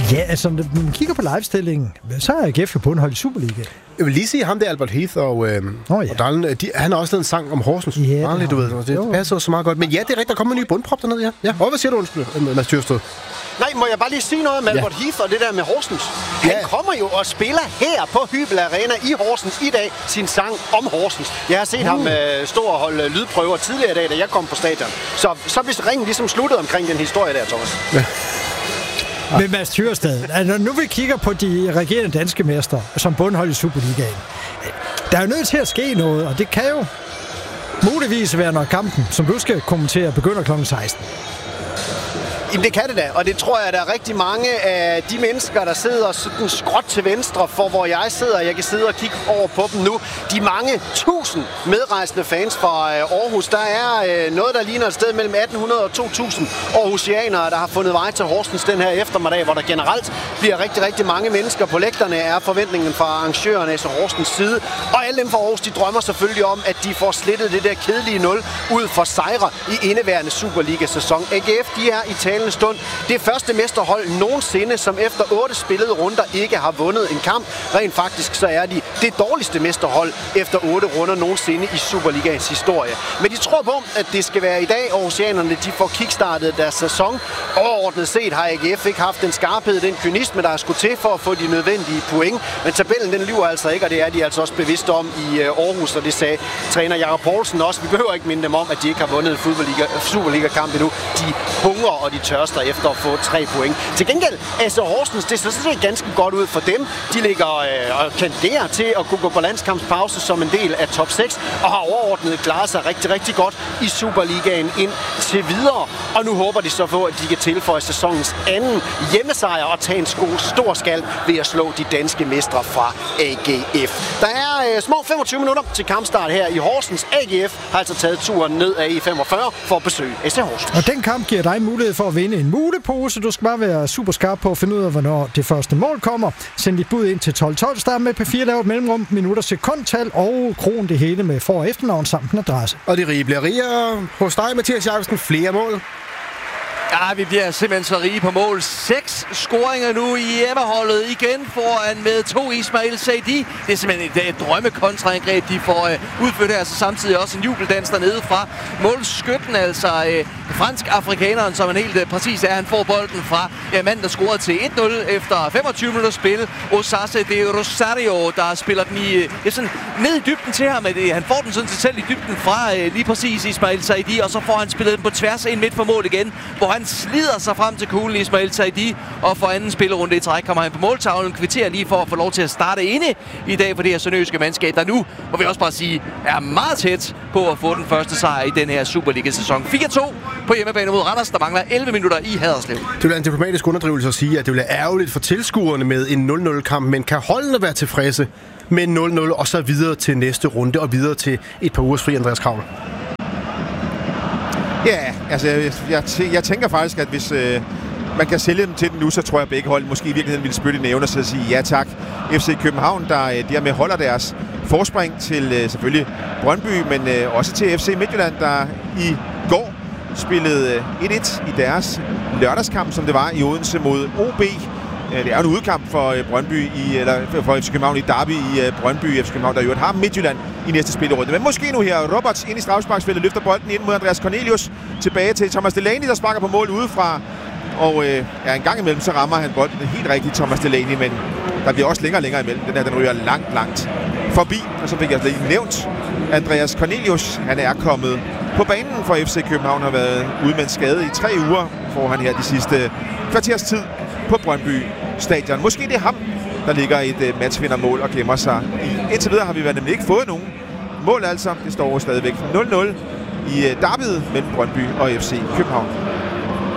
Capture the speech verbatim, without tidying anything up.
Ja, altså, når man kigger på livestillingen, så er A G F jo bundhold i Superliga. Jeg vil lige sige ham der, Albert Heath og, øh, oh, ja. og Dalen, de, han har også lavet en sang om Horsens. Ja, det, Arligt, du ved, det jo. passer så meget godt. Men ja, det er rigtigt, der kommer en ny bundprop dernede, ja. ja. Og hvad siger du, undskyld, Mads Thyrsted? Nej, må jeg bare lige sige noget om Albert ja. Heath og det der med Horsens? Han ja. kommer jo og spiller her på Hybel Arena i Horsens i dag sin sang om Horsens. Jeg har set uh. ham øh, stå og holde lydprøver tidligere i dag, da jeg kom på stadion. Så, så hvis ringen ligesom sluttede omkring den historie der, Thomas. Ja. Ja. Men Mads Thyrsted, altså, nu vi kigger på de regerende danske mester som bundhold i Superligaen. Der er jo nødt til at ske noget, og det kan jo muligvis være, når kampen, som du skal kommentere, begynder klokken seksten. Jamen det kan det da, og det tror jeg, der er rigtig mange af de mennesker, der sidder sådan skråt til venstre for, hvor jeg sidder. Jeg kan sidde og kigge over på dem nu. De mange tusind medrejsende fans fra Aarhus. Der er noget, der ligner et sted mellem atten hundrede og to tusind aarhusianere, der har fundet vej til Horsens den her eftermiddag, hvor der generelt bliver rigtig, rigtig mange mennesker på lægterne, er forventningen fra arrangørerne af Horsens side. Og alle dem fra Aarhus, de drømmer selvfølgelig om, at de får slettet det der kedelige nul ud for sejre i indeværende Superliga-sæson. A G F, de er i talende stund det første mesterhold nogensinde, som efter otte spillede runder ikke har vundet en kamp. Rent faktisk så er de det dårligste mesterhold efter otte runder nogensinde i Superligaens historie. Men de tror på, at det skal være i dag, Aarhusianerne de får kickstartet deres sæson. Overordnet set har A G F ikke haft den skarphed, den kynisme, der har skulle til for at få de nødvendige point. Men tabellen den lyver altså ikke, og det er de altså også bevidste om i Aarhus, og det sagde træner Jakob Poulsen også. Vi behøver ikke minde dem om, at de ikke har vundet en Superliga-kamp endnu. De hungrer, og de tørster efter at få tre point. Til gengæld, altså Horsens, det ser sådan ganske godt ud for dem. De ligger øh, og kandiderer til at kunne gå på landskampspause som en del af top seks, og har overordnet klaret sig rigtig, rigtig godt i Superligaen ind til videre. Og nu håber de så på, at de kan tilføje sæsonens anden hjemmesejr og tage en stor skal ved at slå de danske mestre fra A G F. Der er øh, små femogtyve minutter til kampstart her i Horsens. A G F har altså taget turen ned af E femogfyrre for at besøge S C Horsens. Og den kamp giver dig mulighed for at vinde en mulepose. Du skal bare være super skarp på at finde ud af, hvornår det første mål kommer. Send dit bud ind til tolv tolv. Start med P fire, lavet mellemrum, minutter, sekundtal og kron det hele med for- og efternavn samt en adresse. Og det rige bliver rigere hos dig, Mathias Jacobsen. Flere mål. Ja, vi bliver simpelthen så rige på mål. Seks scoringer nu i hjemmeholdet. Igen foran med to Ismail Saidi. Det er simpelthen et, et drømmekontraangreb, de får uh, udført her. Så samtidig også en jubeldans dernede fra målskytten. Altså uh, fransk-afrikaneren, som han helt uh, præcis er. Han får bolden fra ja, manden, der scorede til et nul efter femogtyve minutter spil. Osase de Rosario, der spiller den i, uh, ja, sådan ned i dybden til ham. Uh, han får den sådan set selv i dybden fra uh, lige præcis Ismail Saidi. Og så får han spillet den på tværs ind midt for mål igen, hvor han slider sig frem til kuglen Ismail Saidi, og for anden spillerunde i træk kommer han på måltavlen, kvitterer lige for at få lov til at starte inde i dag for det her sønderjyske mandskab, der nu, må vi også bare sige, er meget tæt på at få den første sejr i den her Superliga-sæson. fire to på hjemmebane mod Randers, der mangler elleve minutter i Haderslev. Det vil være en diplomatisk underdrivelse at sige, at det vil være ærgerligt for tilskuerne med en nul nul-kamp, men kan holdene være tilfredse med nul nul og så videre til næste runde og videre til et par ugers fri, Andreas Kravl? Ja, altså jeg, jeg, jeg tænker faktisk, at hvis øh, man kan sælge dem til den nu, så tror jeg, at begge hold måske i virkeligheden ville spytte i nævn og så sige ja tak. F C København, der dermed holder deres forspring til øh, selvfølgelig Brøndby, men øh, også til F C Midtjylland, der i går spillede øh, et et i deres lørdagskamp, som det var i Odense mod O B. Det er en udkamp for Brøndby i, eller for F C København i derby i Brøndby. F C København, der jo har Midtjylland i næste spillerunde. Men måske nu her. Roberts ind i straffesparksfeltet, løfter bolden ind mod Andreas Cornelius. Tilbage til Thomas Delaney, der sparker på mål udefra. Og øh, ja, en gang imellem, så rammer han bolden helt rigtigt, Thomas Delaney. Men der bliver også længere og længere imellem. Den her, den ryger langt, langt forbi. Og så fik jeg lige nævnt Andreas Cornelius. Han er kommet på banen for F C København. Har været ude med en skade i tre uger. Får han her de sidste kvarters tid på Brøndby Stadion. Måske det er ham, der ligger i et matchvindermål og gemmer sig i. Indtil videre har vi nemlig ikke fået nogen mål, altså. Det står stadigvæk nul nul i derbyet mellem Brøndby og F C København.